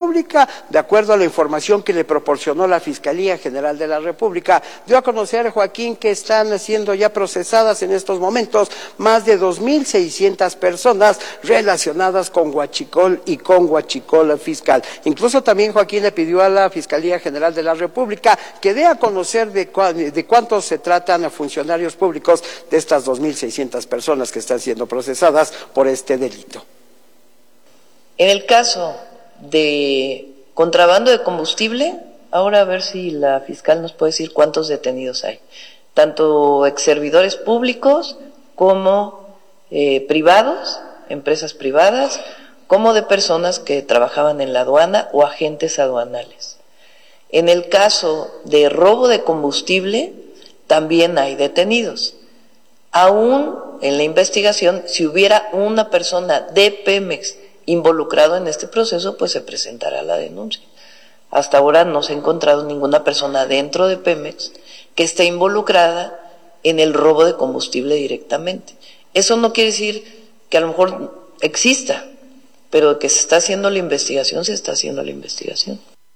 República, de acuerdo a la información que le proporcionó la Fiscalía General de la República, dio a conocer, Joaquín, que están siendo ya procesadas en estos momentos más de 2,600 personas relacionadas con huachicol y con huachicol fiscal. Incluso también, Joaquín, le pidió a la Fiscalía General de la República que dé a conocer de cuántos se tratan funcionarios públicos de estas 2,600 personas que están siendo procesadas por este delito. En el caso de contrabando de combustible, ahora a ver si la fiscal nos puede decir cuántos detenidos hay, tanto ex servidores públicos como privados, empresas privadas, como de personas que trabajaban en la aduana o agentes aduanales. En el caso de robo de combustible, también hay detenidos. Aún en la investigación, si hubiera una persona de Pemex involucrado en este proceso, pues se presentará la denuncia. Hasta ahora no se ha encontrado ninguna persona dentro de Pemex que esté involucrada en el robo de combustible directamente. Eso no quiere decir que a lo mejor exista, pero que se está haciendo la investigación, se está haciendo la investigación.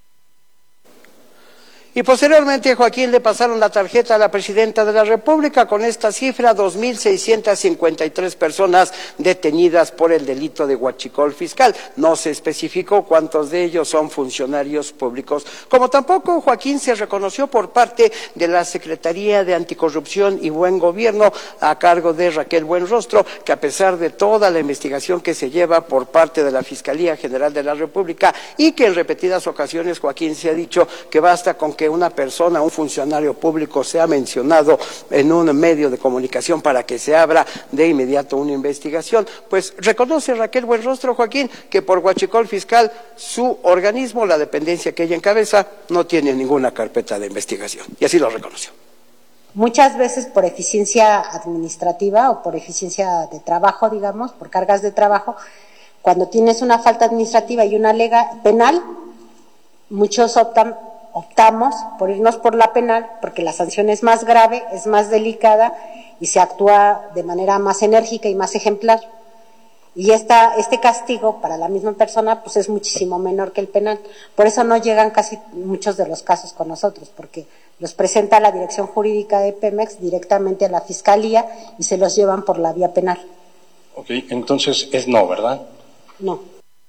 Y posteriormente, Joaquín, le pasaron la tarjeta a la Presidenta de la República con esta cifra: 2,653 personas detenidas por el delito de huachicol fiscal. No se especificó cuántos de ellos son funcionarios públicos. Como tampoco, Joaquín, se reconoció por parte de la Secretaría de Anticorrupción y Buen Gobierno, a cargo de Raquel Buenrostro, que a pesar de toda la investigación que se lleva por parte de la Fiscalía General de la República y que en repetidas ocasiones, Joaquín, se ha dicho que basta con que una persona, un funcionario público sea mencionado en un medio de comunicación para que se abra de inmediato una investigación, pues reconoce Raquel Buenrostro, Joaquín, que por huachicol fiscal su organismo, la dependencia que ella encabeza, no tiene ninguna carpeta de investigación, y así lo reconoció. Muchas veces por eficiencia administrativa o por eficiencia de trabajo, digamos, por cargas de trabajo, cuando tienes una falta administrativa y una penal, muchos optamos por irnos por la penal porque la sanción es más grave, es más delicada y se actúa de manera más enérgica y más ejemplar. Y este castigo para la misma persona pues es muchísimo menor que el penal. Por eso no llegan casi muchos de los casos con nosotros, porque los presenta la Dirección Jurídica de Pemex directamente a la Fiscalía y se los llevan por la vía penal. Ok, entonces es no, ¿verdad? No.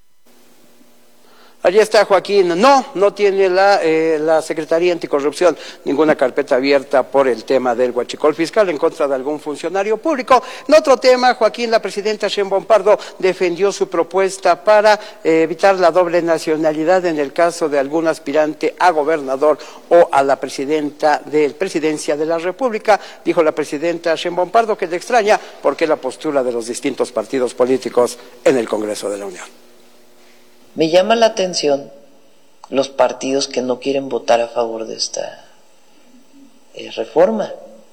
Allí está, Joaquín. No tiene la Secretaría Anticorrupción ninguna carpeta abierta por el tema del huachicol fiscal en contra de algún funcionario público. En otro tema, Joaquín, la presidenta Sheinbaum Pardo defendió su propuesta para evitar la doble nacionalidad en el caso de algún aspirante a gobernador o a la presidencia de la República. Dijo la presidenta Sheinbaum Pardo que le extraña porque la postura de los distintos partidos políticos en el Congreso de la Unión. Me llama la atención los partidos que no quieren votar a favor de esta reforma.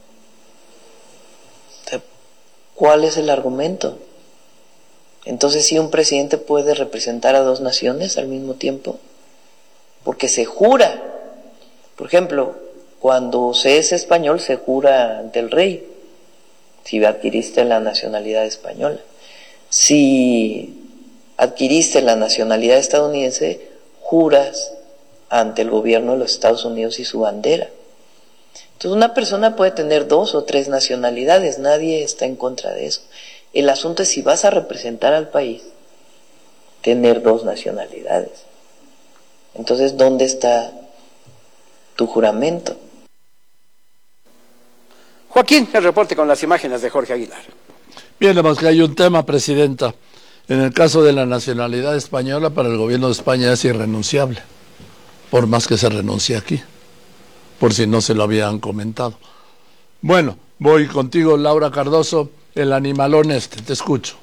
¿Cuál es el argumento? Entonces, ¿sí un presidente puede representar a dos naciones al mismo tiempo? Porque se jura. Por ejemplo, cuando se es español, se jura ante el rey, si adquiriste la nacionalidad española. Si adquiriste la nacionalidad estadounidense, juras ante el gobierno de los Estados Unidos y su bandera. Entonces una persona puede tener 2 o 3 nacionalidades, nadie está en contra de eso. El asunto es si vas a representar al país, tener 2 nacionalidades. Entonces, ¿dónde está tu juramento? Joaquín, el reporte con las imágenes de Jorge Aguilar. Bien, además que hay un tema, Presidenta. En el caso de la nacionalidad española, para el gobierno de España es irrenunciable, por más que se renuncie aquí, por si no se lo habían comentado. Bueno, voy contigo, Laura Cardoso, el animalón te escucho.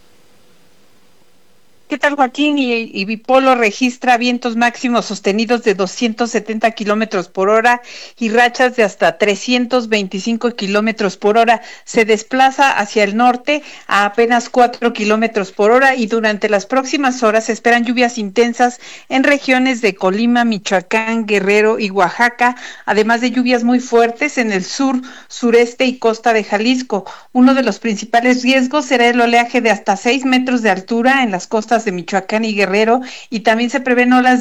¿Qué tal, Joaquín? Y Bipolo registra vientos máximos sostenidos de 270 kilómetros por hora y rachas de hasta 325 kilómetros por hora. Se desplaza hacia el norte a apenas 4 kilómetros por hora y durante las próximas horas se esperan lluvias intensas en regiones de Colima, Michoacán, Guerrero y Oaxaca, además de lluvias muy fuertes en el sur, sureste y costa de Jalisco. Uno de los principales riesgos será el oleaje de hasta 6 metros de altura en las costas de Michoacán y Guerrero, y también se prevén olas